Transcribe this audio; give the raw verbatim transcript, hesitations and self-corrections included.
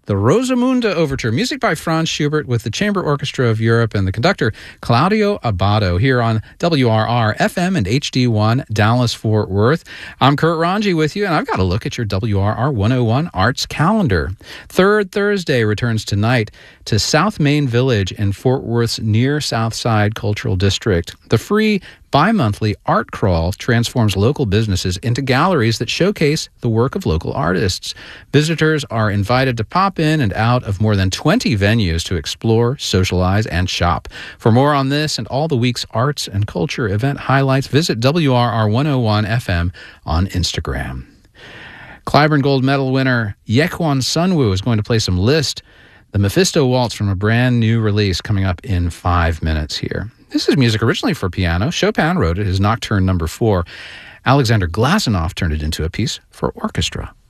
the Rosamunde Overture, music by Franz Schubert with the Chamber Orchestra of Europe and the conductor Claudio Abbado here on W R R F M and H D one Dallas-Fort Worth. I'm Kurt Ranji with you, and I've got a look at your W R R one oh one Arts calendar. Third Thursday returns tonight to South Main Village in Fort Worth's near South Side Cultural District. The free bi-monthly Art Crawl transforms local businesses into galleries that showcase the work of local artists. Visitors are invited to pop in and out of more than twenty venues to explore, socialize, and shop. For more on this and all the week's arts and culture event highlights, visit W R R one oh one F M on Instagram. Clyburn Gold Medal winner Yekwon Sunwoo is going to play some Liszt, the Mephisto Waltz, from a brand new release coming up in five minutes here. This is music originally for piano. Chopin wrote it, his Nocturne number four. Alexander Glazunov turned it into a piece for orchestra.